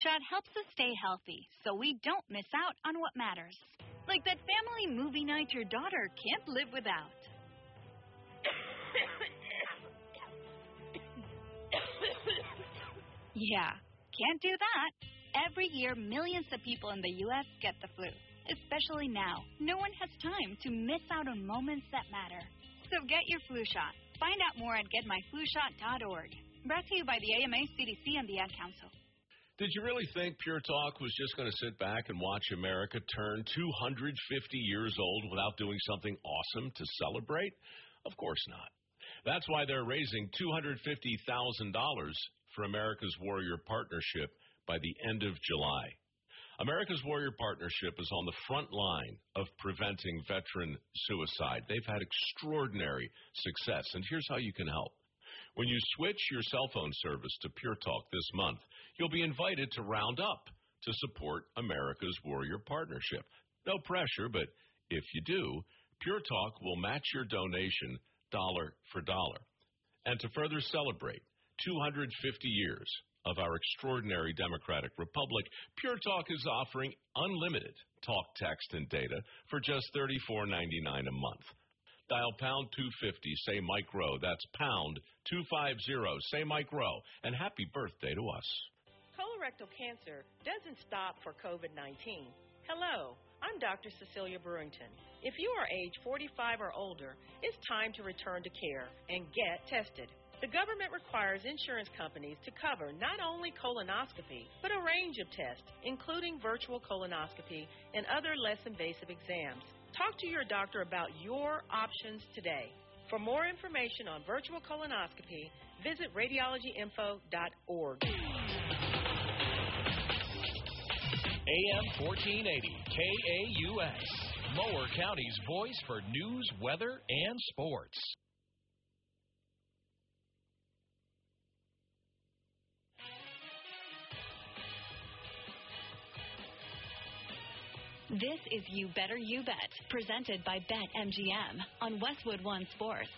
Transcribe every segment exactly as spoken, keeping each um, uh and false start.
Shot helps us stay healthy so we don't miss out on what matters. Like that family movie night your daughter can't live without. Yeah, can't do that. Every year, millions of people in the U S get the flu. Especially now, no one has time to miss out on moments that matter. So get your flu shot. Find out more at get my flu shot dot org. Brought to you by the A M A, C D C, and the Ad Council. Did you really think Pure Talk was just going to sit back and watch America turn two hundred fifty years old without doing something awesome to celebrate? Of course not. That's why they're raising two hundred fifty thousand dollars for America's Warrior Partnership by the end of July. America's Warrior Partnership is on the front line of preventing veteran suicide. They've had extraordinary success, and here's how you can help. When you switch your cell phone service to Pure Talk this month, you'll be invited to round up to support America's Warrior Partnership. No pressure, but if you do, Pure Talk will match your donation dollar for dollar. And to further celebrate two hundred fifty years of our extraordinary democratic republic, Pure Talk is offering unlimited talk, text, and data for just thirty-four ninety-nine a month. Dial pound two fifty, say Mike Rowe. That's pound two fifty, say Mike Rowe. And happy birthday to us. Colorectal cancer doesn't stop for COVID nineteen. Hello, I'm Doctor Cecilia Brewington. If you are age forty-five or older, it's time to return to care and get tested. The government requires insurance companies to cover not only colonoscopy, but a range of tests, including virtual colonoscopy and other less invasive exams. Talk to your doctor about your options today. For more information on virtual colonoscopy, visit radiology info dot org. A M fourteen eighty, K A U S, Mower County's voice for news, weather, and sports. This is You Better You Bet, presented by BetMGM on Westwood One Sports.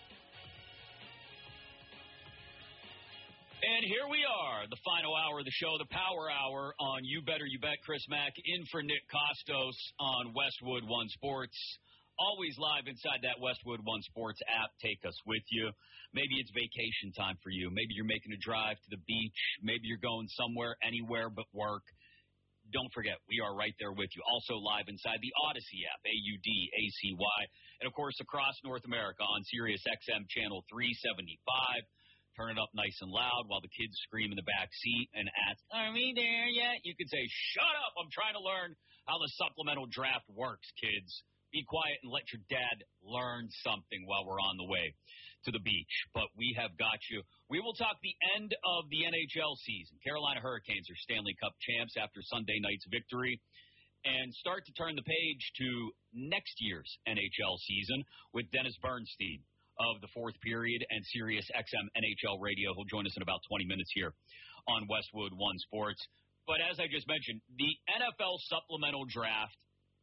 And here we are, the final hour of the show, the Power Hour on You Better You Bet. Chris Mack in for Nick Costos on Westwood One Sports. Always live inside that Westwood One Sports app. Take us with you. Maybe it's vacation time for you. Maybe you're making a drive to the beach. Maybe you're going somewhere, anywhere but work. Don't forget, we are right there with you. Also live inside the Odyssey app, A U D A C Y. And, of course, across North America on Sirius X M Channel three seventy-five. Turn it up nice and loud while the kids scream in the back seat and ask, are we there yet? You could say, shut up, I'm trying to learn how the supplemental draft works, kids. Be quiet and let your dad learn something while we're on the way to the beach. But we have got you. We will talk the end of the N H L season. Carolina Hurricanes are Stanley Cup champs after Sunday night's victory, and start to turn the page to next year's N H L season with Dennis Bernstein of the Fourth Period and Sirius X M N H L Radio. He'll join us in about twenty minutes here on Westwood One Sports. But as I just mentioned, the N F L supplemental draft,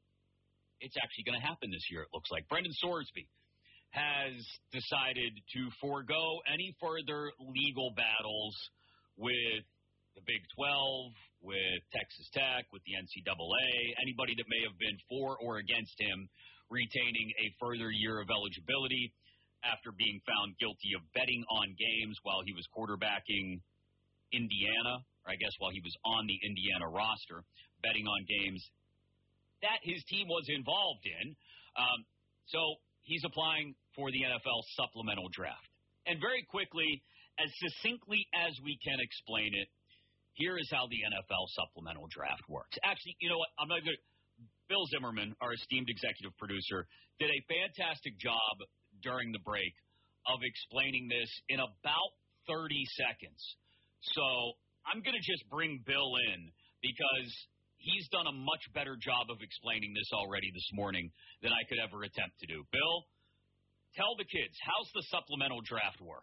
it's actually going to happen this year, it looks like. Brendan Sorsby has decided to forego any further legal battles with the Big twelve, with Texas Tech, with the N C double A, anybody that may have been for or against him retaining a further year of eligibility after being found guilty of betting on games while he was quarterbacking Indiana, or I guess while he was on the Indiana roster, betting on games that his team was involved in. Um, so he's applying for the N F L supplemental draft. And very quickly, as succinctly as we can explain it, here is how the N F L supplemental draft works. Actually, you know what? I'm not going to. Bill Zimmerman, our esteemed executive producer, did a fantastic job during the break of explaining this in about thirty seconds. So I'm going to just bring Bill in because he's done a much better job of explaining this already this morning than I could ever attempt to do. Bill, tell the kids, how's the supplemental draft work?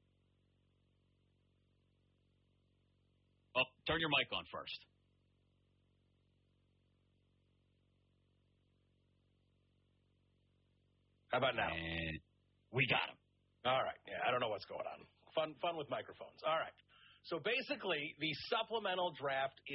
Oh, turn your mic on first. How about now? And we got him. All right. Yeah, I don't know what's going on. Fun, fun with microphones. All right. So basically, the supplemental draft